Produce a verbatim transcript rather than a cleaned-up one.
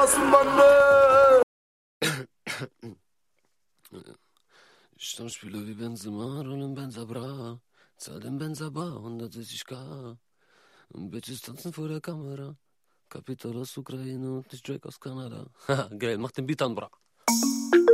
Straßenbande. Stammspieler wie Benzema, rollen Benza Bra, zahl den Benza Bar, hundertsechzig K. Bitches tanzen vor der Kamera. Kapital aus Ukraine und nicht Drake aus Kanada. Haha, geil, mach den Beat an, bra.